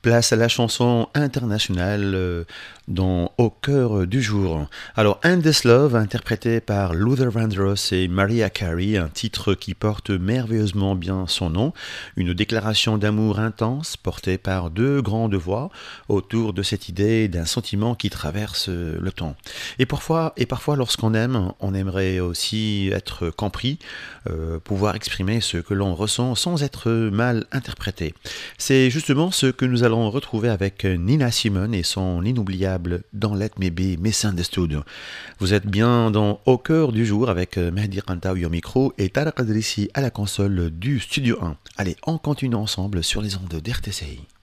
Place à la chanson internationale dans Au cœur du jour. Alors, Endless Love, interprété par Luther Vandross et Mariah Carey, un titre qui porte merveilleusement bien son nom, une déclaration d'amour intense portée par deux grandes voix autour de cette idée d'un sentiment qui traverse le temps. Et parfois lorsqu'on aime, on aimerait aussi être compris, pouvoir exprimer ce que l'on ressent sans être mal interprété. C'est justement ce que nous allons retrouver avec Nina Simone et son inoubliable Don't Let Me Be Misunderstood. Vous êtes bien dans Au cœur du jour avec Mehdi Rantaoui au micro et Tarek Adrissi à la console du Studio 1. Allez, on continue ensemble sur les ondes d'RTCI.